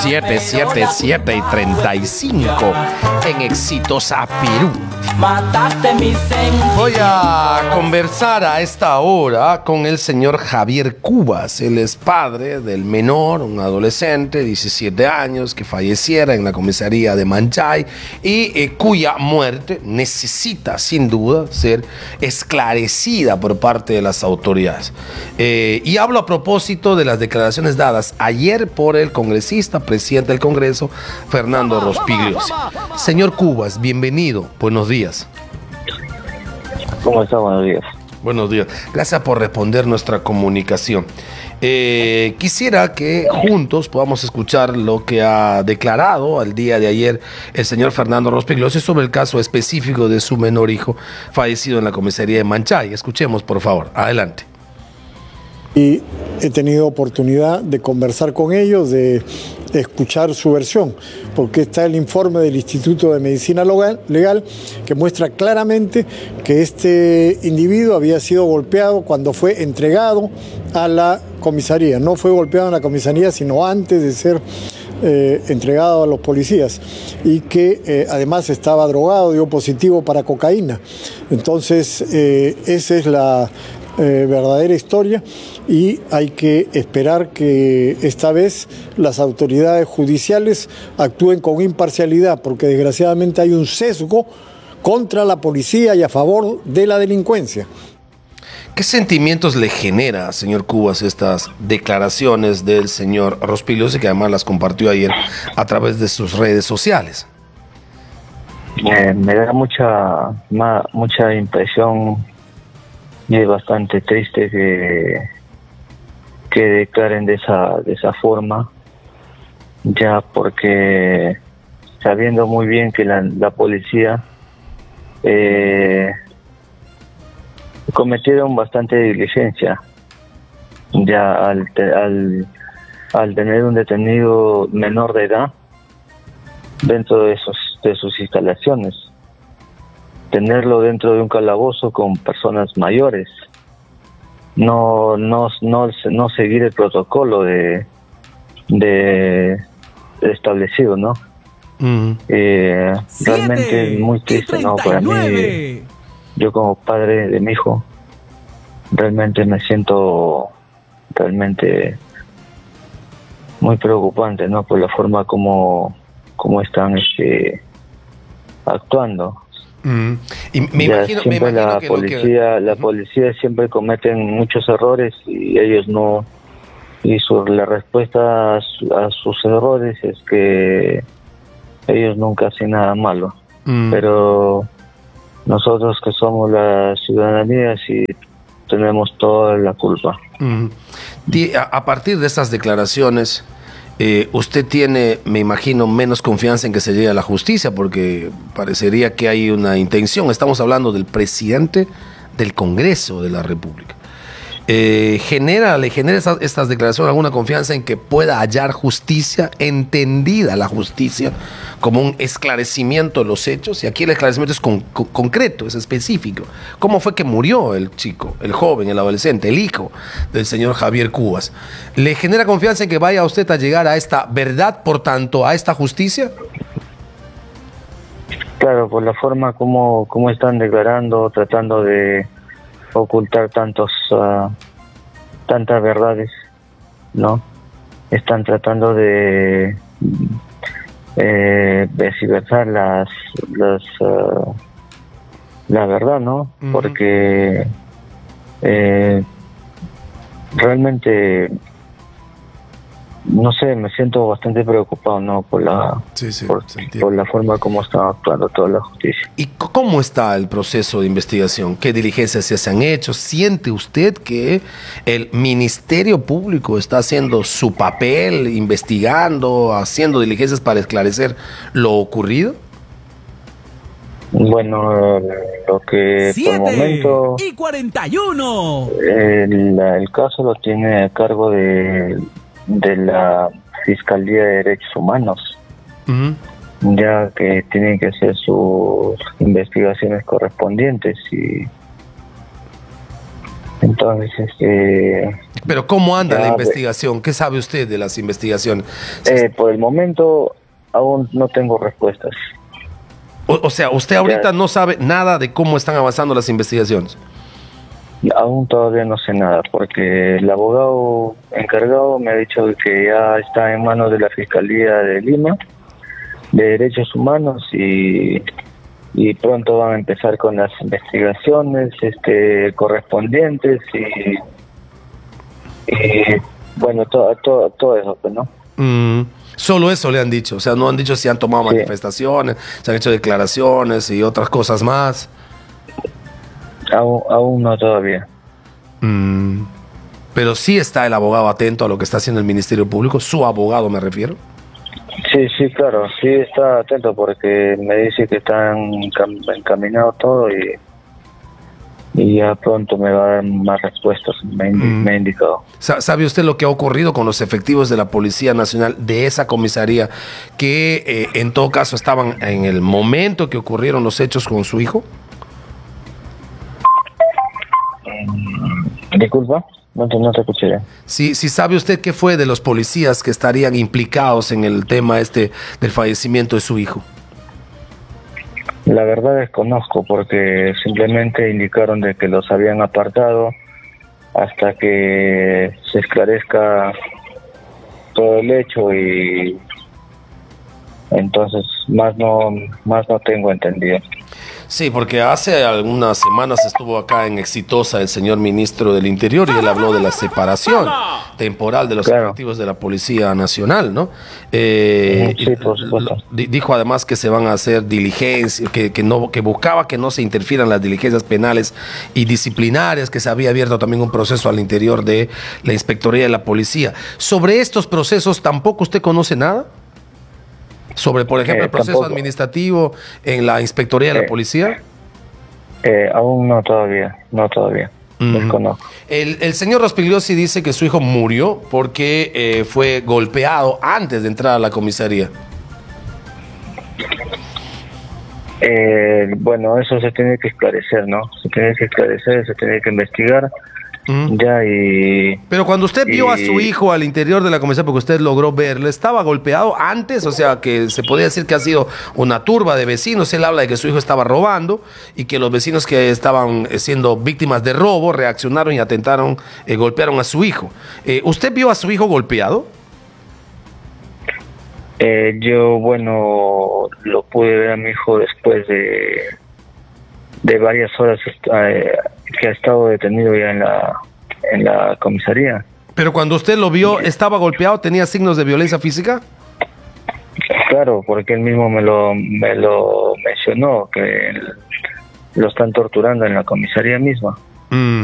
7, 7, 7 y 35 en Exitosa Perú. Voy a conversar a esta hora con el señor Javier Cubas. Él es padre del menor, un adolescente de 17 años que falleciera en la comisaría de Manchay y cuya muerte necesita sin duda ser esclarecida por parte de las autoridades. Y hablo a propósito de las declaraciones dadas ayer por el congresista, presidente del Congreso, Fernando Rospigliosi. Señor Cubas, bienvenido. Buenos días. ¿Cómo está? Buenos días. Buenos días. Gracias por responder nuestra comunicación. Quisiera que juntos podamos escuchar lo que ha declarado al día de ayer el señor Fernando Rospigliosi sobre el caso específico de su menor hijo fallecido en la comisaría de Manchay. Escuchemos, por favor. Adelante. Y he tenido oportunidad de conversar con ellos, de escuchar su versión, porque está el informe del Instituto de Medicina Legal que muestra claramente que este individuo había sido golpeado cuando fue entregado a la comisaría. No fue golpeado en la comisaría, sino antes de ser entregado a los policías, y que además estaba drogado, dio positivo para cocaína. Entonces, esa es la verdadera historia, y hay que esperar que esta vez las autoridades judiciales actúen con imparcialidad, porque desgraciadamente hay un sesgo contra la policía y a favor de la delincuencia. ¿Qué sentimientos le genera, señor Cubas, estas declaraciones del señor Rospigliosi, que además las compartió ayer a través de sus redes sociales? Me da mucha impresión, y es bastante triste que declaren de esa forma, ya porque sabiendo muy bien que la policía cometieron bastante diligencia, ya al tener un detenido menor de edad dentro de sus instalaciones, tenerlo dentro de un calabozo con personas mayores, no seguir el protocolo de establecido, ¿no? Realmente muy triste, ¿no? Para mí, yo como padre de mi hijo, realmente me siento muy preocupante, ¿no? Por la forma como están actuando. Y me imagino la policía siempre cometen muchos errores, y ellos no, y la respuesta a sus errores es que ellos nunca hacen nada malo. Pero nosotros, que somos la ciudadanía, sí tenemos toda la culpa. A partir de estas declaraciones, usted tiene, me imagino, menos confianza en que se llegue a la justicia, porque parecería que hay una intención. Estamos hablando del presidente del Congreso de la República. ¿Le genera estas declaraciones alguna confianza en que pueda hallar justicia, entendida la justicia como un esclarecimiento de los hechos? Y aquí el esclarecimiento es concreto, es específico. ¿Cómo fue que murió el chico, el joven, el adolescente, el hijo del señor Javier Cubas? ¿Le genera confianza en que vaya usted a llegar a esta verdad, por tanto, a esta justicia? Claro, por la forma como están declarando, tratando de ocultar tantas verdades, ¿no? Están tratando de tergiversar la verdad, ¿no? Porque realmente, no sé, me siento bastante preocupado, ¿no? Por la forma como está actuando toda la justicia. ¿Y cómo está el proceso de investigación? ¿Qué diligencias se han hecho? ¿Siente usted que el Ministerio Público está haciendo su papel, investigando, haciendo diligencias para esclarecer lo ocurrido? Bueno, lo que por el momento... 7:41. El caso lo tiene a cargo de la Fiscalía de Derechos Humanos, ya que tienen que hacer sus investigaciones correspondientes, Entonces, Pero ¿cómo anda la ya, investigación? ¿Qué sabe usted de las investigaciones? por el momento aún no tengo respuestas. O sea, usted ahorita no sabe nada de cómo están avanzando las investigaciones. Aún todavía no sé nada, porque el abogado encargado me ha dicho que ya está en manos de la Fiscalía de Lima, de Derechos Humanos, y pronto van a empezar con las investigaciones correspondientes y bueno, todo eso, pues, ¿no? Solo eso le han dicho, o sea, no han dicho si han tomado Sí. manifestaciones, se han hecho declaraciones y otras cosas más. Aún no todavía. Pero sí está el abogado atento a lo que está haciendo el Ministerio Público, su abogado me refiero. Sí, claro, sí está atento porque me dice que están encaminado todo y ya pronto me va a dar más respuestas, me ha indicado. ¿Sabe usted lo que ha ocurrido con los efectivos de la Policía Nacional de esa comisaría que en todo caso estaban en el momento que ocurrieron los hechos con su hijo? Disculpa, no te escuché bien. Sí, ¿sabe usted qué fue de los policías que estarían implicados en el tema del fallecimiento de su hijo? La verdad desconozco porque simplemente indicaron de que los habían apartado hasta que se esclarezca todo el hecho y entonces más no tengo entendido. Sí, porque hace algunas semanas estuvo acá en Exitosa el señor ministro del Interior y él habló de la separación temporal de los efectivos de la Policía Nacional, ¿no? Sí, por supuesto. Dijo además que se van a hacer diligencias, que buscaba que no se interfieran las diligencias penales y disciplinarias, que se había abierto también un proceso al interior de la Inspectoría de la Policía. Sobre estos procesos, ¿tampoco usted conoce nada? Sobre, por ejemplo, el proceso tampoco. Administrativo en la Inspectoría de la Policía. Aún no todavía. Desconozco. El señor Rospigliosi dice que su hijo murió porque fue golpeado antes de entrar a la comisaría. Bueno, eso se tiene que esclarecer, ¿no? Se tiene que investigar. Ya Pero cuando usted vio a su hijo al interior de la comisaría, porque usted logró verle, ¿estaba golpeado antes? O sea, que se podía decir que ha sido una turba de vecinos. Él habla de que su hijo estaba robando y que los vecinos que estaban siendo víctimas de robo reaccionaron y atentaron, golpearon a su hijo. ¿Usted vio a su hijo golpeado? Yo, bueno, lo pude ver a mi hijo después de varias horas que ha estado detenido ya en la comisaría. Pero cuando usted lo vio, ¿estaba golpeado? ¿Tenía signos de violencia física? Claro, porque él mismo me lo mencionó, que lo están torturando en la comisaría misma.